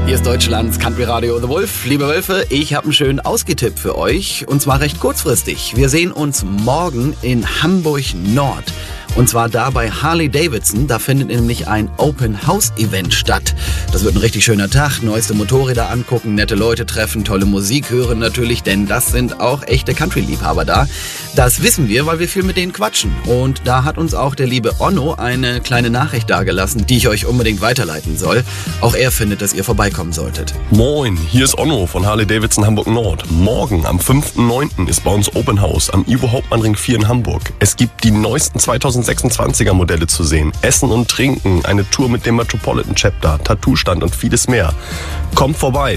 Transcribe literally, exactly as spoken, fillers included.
Hier ist Deutschlands Country Radio The Wolf. Liebe Wölfe, ich habe einen schönen Ausgetipp für euch. Und zwar recht kurzfristig. Wir sehen uns morgen in Hamburg Nord. Und zwar da bei Harley Davidson. Da findet nämlich ein Open House Event statt. Das wird ein richtig schöner Tag. Neueste Motorräder angucken, nette Leute treffen, tolle Musik hören natürlich, denn das sind auch echte Country-Liebhaber da. Das wissen wir, weil wir viel mit denen quatschen. Und da hat uns auch der liebe Onno eine kleine Nachricht dagelassen, die ich euch unbedingt weiterleiten soll. Auch er findet, dass ihr vorbeikommen solltet. Moin, hier ist Onno von Harley Davidson Hamburg Nord. Morgen am fünften neunten ist bei uns Open House am Ivo Hauptmann-Ring vier in Hamburg. Es gibt die neuesten zweitausendsechsundzwanziger Modelle zu sehen. Essen und Trinken, eine Tour mit dem Metropolitan Chapter, Tattoo-Stand und vieles mehr. Kommt vorbei.